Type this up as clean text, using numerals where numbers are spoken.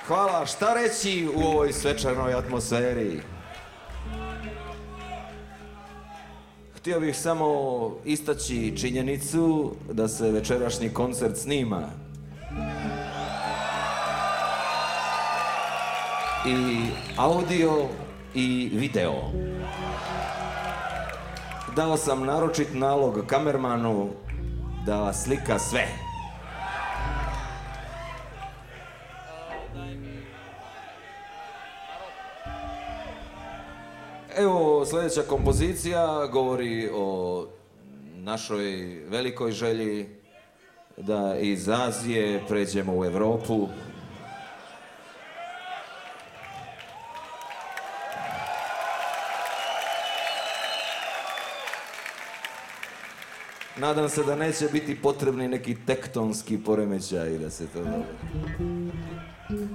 Hvala, šta reći u ovoj svečanoj atmosferi? Htio bih samo istaći činjenicu da se večerašnji koncert snima. I audio i video. Dao sam naročit nalog kamermanu da slika sve. Evo, sljedeća kompozicija govori o našoj velikoj želji da iz Azije pređemo u Europu. Nadam se da neće biti potrebni neki tektonski poremećaj da se to dogodi.